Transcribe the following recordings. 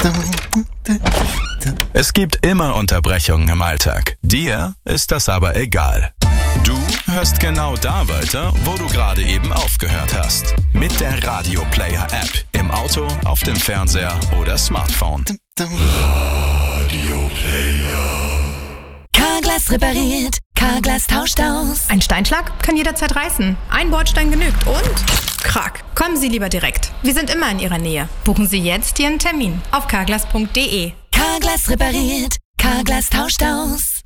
Es gibt immer Unterbrechungen im Alltag. Dir ist das aber egal. Du hörst genau da weiter, wo du gerade eben aufgehört hast. Mit der Radio Player App. Im Auto, auf dem Fernseher oder Smartphone. Radio Player. Carglass repariert, Carglass tauscht aus. Ein Steinschlag kann jederzeit reißen. Ein Bordstein genügt und krack. Kommen Sie lieber direkt. Wir sind immer in Ihrer Nähe. Buchen Sie jetzt Ihren Termin auf carglass.de. Carglass repariert, Carglass tauscht aus.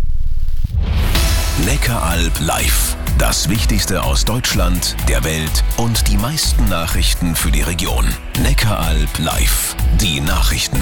Neckaralb live. Das Wichtigste aus Deutschland, der Welt und die meisten Nachrichten für die Region. Neckaralb live. Die Nachrichten.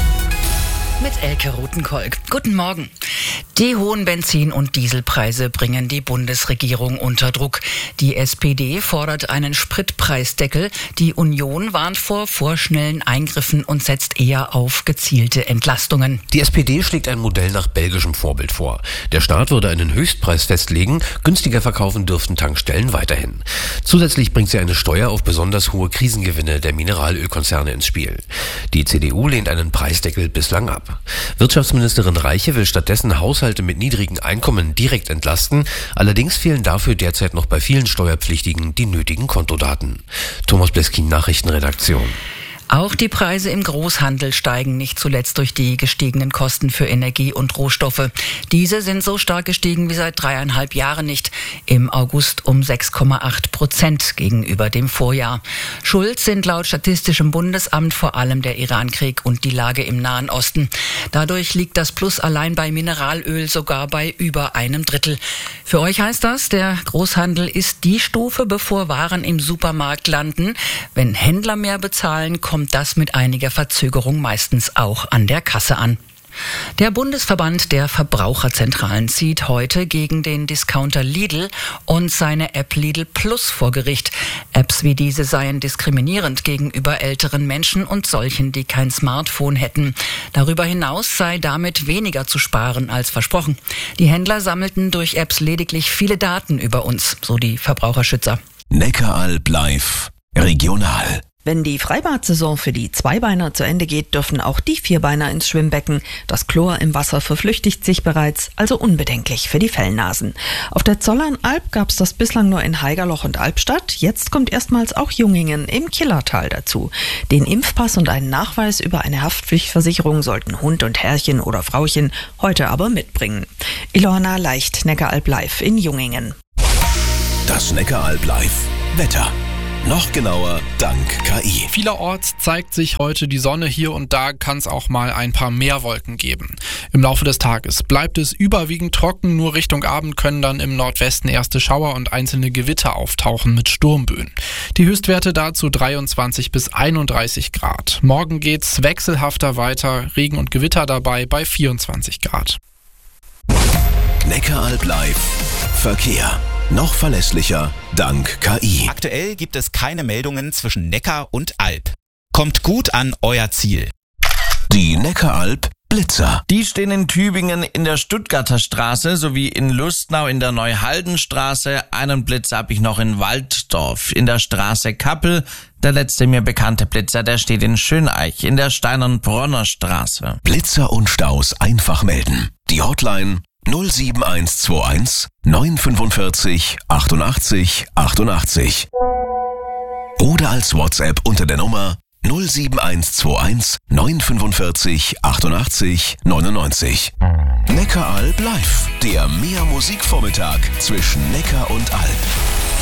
Mit Elke Rutenkolk. Guten Morgen. Die hohen Benzin- und Dieselpreise bringen die Bundesregierung unter Druck. Die SPD fordert einen Spritpreisdeckel. Die Union warnt vor vorschnellen Eingriffen und setzt eher auf gezielte Entlastungen. Die SPD schlägt ein Modell nach belgischem Vorbild vor. Der Staat würde einen Höchstpreis festlegen, günstiger verkaufen dürften Tankstellen weiterhin. Zusätzlich bringt sie eine Steuer auf besonders hohe Krisengewinne der Mineralölkonzerne ins Spiel. Die CDU lehnt einen Preisdeckel bislang ab. Wirtschaftsministerin Reiche will stattdessen Haushalte mit niedrigen Einkommen direkt entlasten. Allerdings fehlen dafür derzeit noch bei vielen Steuerpflichtigen die nötigen Kontodaten. Thomas Bleskin, Nachrichtenredaktion. Auch die Preise im Großhandel steigen, nicht zuletzt durch die gestiegenen Kosten für Energie und Rohstoffe. Diese sind so stark gestiegen wie seit 3,5 Jahren nicht. Im August um 6,8% gegenüber dem Vorjahr. Schuld sind laut Statistischem Bundesamt vor allem der Irankrieg und die Lage im Nahen Osten. Dadurch liegt das Plus allein bei Mineralöl sogar bei über 1/3. Für euch heißt das, der Großhandel ist die Stufe, bevor Waren im Supermarkt landen. Wenn Händler mehr bezahlen, kommt das mit einiger Verzögerung meistens auch an der Kasse an. Der Bundesverband der Verbraucherzentralen zieht heute gegen den Discounter Lidl und seine App Lidl Plus vor Gericht. Apps wie diese seien diskriminierend gegenüber älteren Menschen und solchen, die kein Smartphone hätten. Darüber hinaus sei damit weniger zu sparen als versprochen. Die Händler sammelten durch Apps lediglich viele Daten über uns, so die Verbraucherschützer. Neckaralb live. Regional. Wenn die Freibad-Saison für die Zweibeiner zu Ende geht, dürfen auch die Vierbeiner ins Schwimmbecken. Das Chlor im Wasser verflüchtigt sich bereits, also unbedenklich für die Fellnasen. Auf der Zollernalb gab es das bislang nur in Haigerloch und Albstadt. Jetzt kommt erstmals auch Jungingen im Killertal dazu. Den Impfpass und einen Nachweis über eine Haftpflichtversicherung sollten Hund und Herrchen oder Frauchen heute aber mitbringen. Ilona Leicht, Neckaralb live in Jungingen. Das Neckaralb live. Wetter. Noch genauer dank KI. Vielerorts zeigt sich heute die Sonne, hier und da kann es auch mal ein paar mehr Wolken geben. Im Laufe des Tages bleibt es überwiegend trocken, nur Richtung Abend können dann im Nordwesten erste Schauer und einzelne Gewitter auftauchen mit Sturmböen. Die Höchstwerte dazu 23 bis 31 Grad. Morgen geht's wechselhafter weiter, Regen und Gewitter dabei bei 24 Grad. Neckaralb live. Verkehr. Noch verlässlicher dank KI. Aktuell gibt es keine Meldungen zwischen Neckar und Alb. Kommt gut an euer Ziel. Die Neckaralb Blitzer. Die stehen in Tübingen in der Stuttgarter Straße sowie in Lustnau in der Neuhaldenstraße. Einen Blitzer habe ich noch in Walddorf in der Straße Kappel. Der letzte mir bekannte Blitzer, der steht in Schöneich in der Steinernbronner Straße. Blitzer und Staus einfach melden. Die Hotline 07121 945 88 88. Oder als WhatsApp unter der Nummer 07121 945 88 99. Neckaralb live, der Mehr-Musik-Vormittag zwischen Neckar und Alb.